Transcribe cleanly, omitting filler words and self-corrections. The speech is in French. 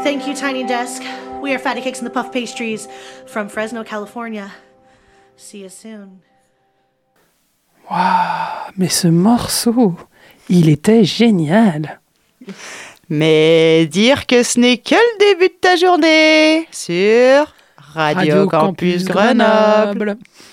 Thank you, Tiny Desk. We are Fatty Cakes and the Puff Pastries from Fresno, California. See you soon. Waouh, mais ce morceau, il était génial. Mais dire que ce n'est que le début de ta journée sur Radio Campus Grenoble.